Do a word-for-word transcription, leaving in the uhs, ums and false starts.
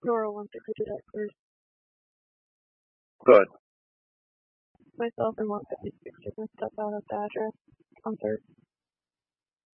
Nora wants to do that first. Good. Myself and one fifty-six, you can step out of the address on third.